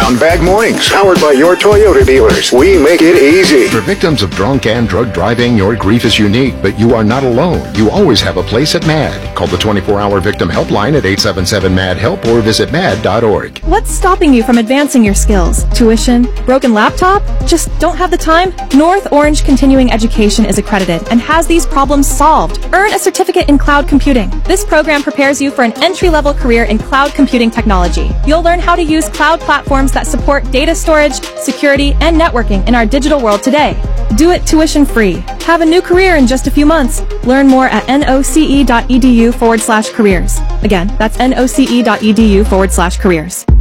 Brown Bag Mornings, powered by your Toyota dealers. We make it easy. For victims of drunk and drug driving, your grief is unique, but you are not alone. You always have a place at MAD. Call the 24-hour victim helpline at 877-MAD-HELP or visit mad.org. What's stopping you from advancing your skills? Tuition? Broken laptop? Just don't have the time? North Orange Continuing Education is accredited and has these problems solved. Earn a certificate in cloud computing. This program prepares you for an entry-level career in cloud computing technology. You'll learn how to use cloud platforms that support data storage, security, and networking in our digital world today. Do it tuition-free. Have a new career in just a few months. Learn more at noce.edu/careers. Again, that's noce.edu/careers.